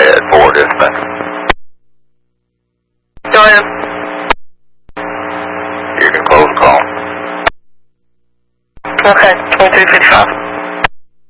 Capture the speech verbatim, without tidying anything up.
ahead, four dispatch. Go ahead. You can close the call. Okay, twenty-three fifty-five.